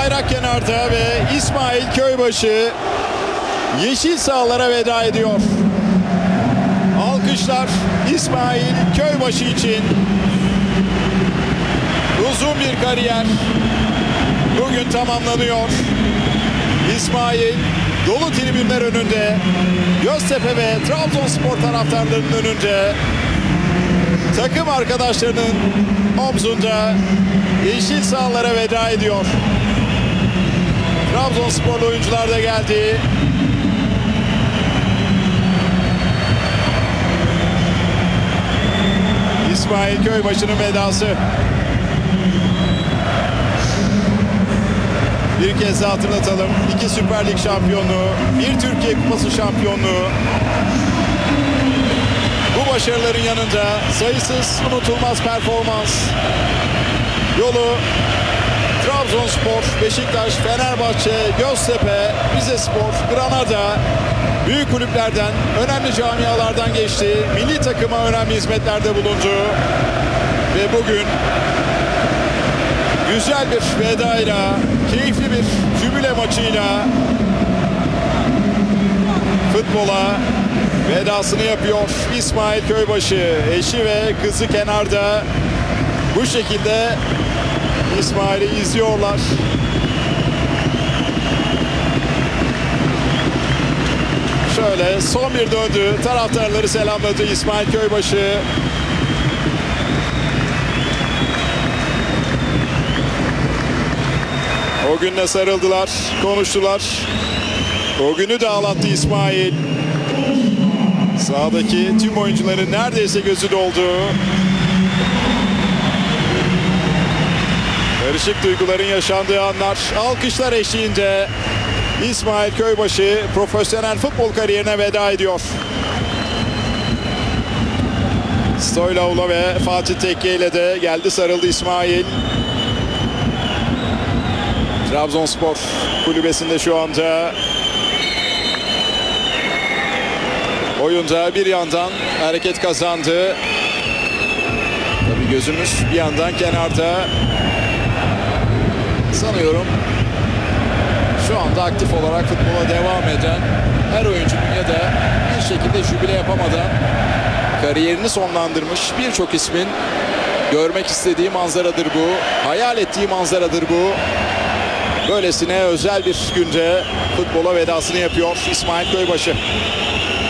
bayrak kenarda ve İsmail Köybaşı yeşil sahalara veda ediyor. Alkışlar İsmail Köybaşı için. Uzun bir kariyer bugün tamamlanıyor. İsmail dolu tribünler önünde, Göztepe ve Trabzonspor taraftarlarının önünde, takım arkadaşlarının omzunda yeşil sahalara veda ediyor. Trabzonsporlu oyuncular da geldi. İsmail Köybaşı'nın vedası. Bir kez daha hatırlatalım. 2 Süper Lig şampiyonluğu, 1 Türkiye Kupası şampiyonluğu. Bu başarıların yanında sayısız unutulmaz performans. Yolu Trabzonspor, Beşiktaş, Fenerbahçe, Göztepe, Rizespor, Granada, büyük kulüplerden, önemli camialardan geçti. Milli takıma önemli hizmetlerde bulundu. Ve bugün güzel bir vedayla, keyifli bir jübile maçıyla futbola vedasını yapıyor İsmail Köybaşı. Eşi ve kızı kenarda bu şekilde İsmail'i izliyorlar. Şöyle son bir döndü. Taraftarları selamladı İsmail Köybaşı. O günle sarıldılar, konuştular. O günü de ağlattı İsmail. Sahadaki tüm oyuncuların neredeyse gözü doldu. Karışık duyguların yaşandığı anlar, alkışlar eşliğinde İsmail Köybaşı profesyonel futbol kariyerine veda ediyor. Stoylov'la ve Fatih Tekke ile de geldi, sarıldı İsmail. Trabzonspor kulübesinde şu anda oyunda bir yandan hareket kazandı. Tabii gözümüz bir yandan kenarda. Sanıyorum şu anda aktif olarak futbola devam eden her oyuncunun ya da bir şekilde jübile yapamadan kariyerini sonlandırmış birçok ismin görmek istediği manzaradır bu. Hayal ettiği manzaradır bu. Böylesine özel bir günde futbola vedasını yapıyor İsmail Köybaşı.